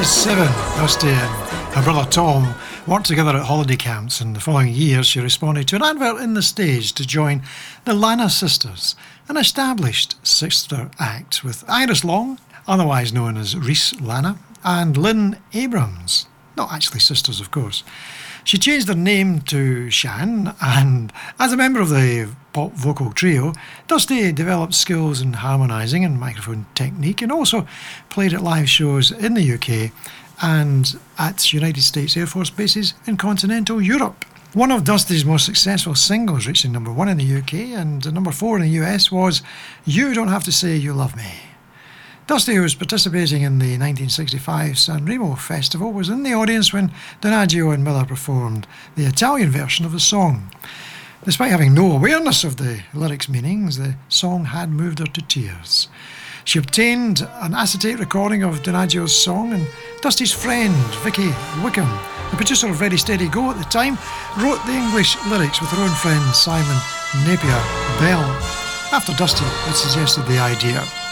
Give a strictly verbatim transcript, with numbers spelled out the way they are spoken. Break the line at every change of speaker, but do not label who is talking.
seven, Dusty and her brother Tom worked together at holiday camps, and the following year she responded to an advert in the Stage to join the Lana Sisters, an established sister act with Iris Long, otherwise known as Reese Lana, and Lynn Abrams. Not actually sisters, of course. She changed her name to Shan, and as a member of the pop vocal trio, Dusty developed skills in harmonising and microphone technique, and also played at live shows in the U K and at United States Air Force bases in continental Europe. One of Dusty's most successful singles, reaching number one in the U K and number four in the U S, was You Don't Have to Say You Love Me. Dusty, who was participating in the nineteen sixty-five Sanremo Festival, was in the audience when Donaggio and Miller performed the Italian version of the song. Despite having no awareness of the lyrics' meanings, the song had moved her to tears. She obtained an acetate recording of Donaggio's song, and Dusty's friend, Vicky Wickham, the producer of Ready Steady Go at the time, wrote the English lyrics with her own friend Simon Napier Bell, after Dusty had suggested the idea.